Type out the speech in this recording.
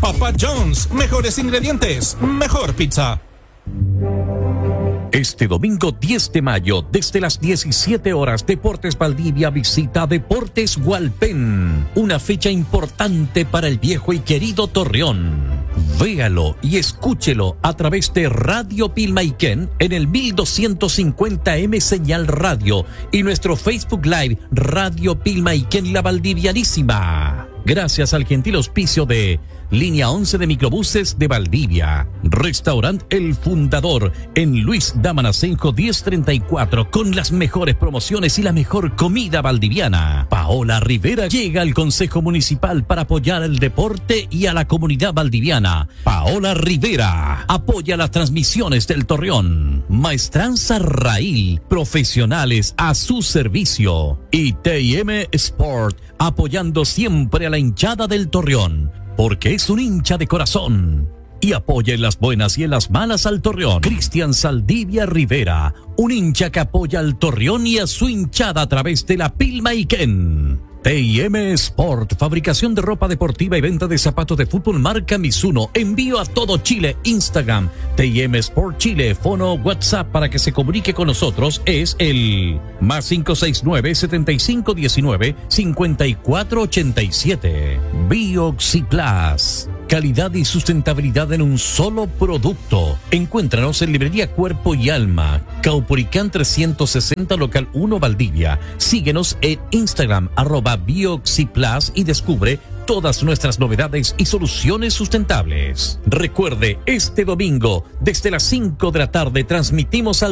Papa John's, mejores ingredientes, mejor pizza. Este domingo 10 de mayo, desde las 17 horas, Deportes Valdivia visita Deportes Hualpén, una fecha importante para el viejo y querido Torreón. Véalo y escúchelo a través de Radio Pilmaiquén en el 1250M Señal Radio y nuestro Facebook Live Radio Pilmaiquén La Valdivianísima. Gracias al gentil auspicio de Línea 11 de Microbuses de Valdivia, Restaurant El Fundador en Luis Damanacenjo 1034, con las mejores promociones y la mejor comida valdiviana. Paola Rivera llega al Consejo Municipal para apoyar el deporte y a la comunidad valdiviana. Paola Rivera apoya las transmisiones del Torreón. Maestranza Raíl, profesionales a su servicio. Y T&M Sport, apoyando siempre a la hinchada del Torreón, porque es un hincha de corazón y apoya en las buenas y en las malas al Torreón. Cristian Saldivia Rivera, un hincha que apoya al Torreón y a su hinchada a través de la Pilmaiquén. T&M Sport, fabricación de ropa deportiva y venta de zapatos de fútbol marca Mizuno. Envío a todo Chile. Instagram, T&M Sport Chile. Fono WhatsApp para que se comunique con nosotros es el +569 7519 5487. Bioxiplas, calidad y sustentabilidad en un solo producto. Encuéntranos en Librería Cuerpo y Alma, Caupolicán 360, local 1, Valdivia. Síguenos en Instagram, @Bioxiplas, y descubre todas nuestras novedades y soluciones sustentables. Recuerde, este domingo, desde las 5 de la tarde, transmitimos al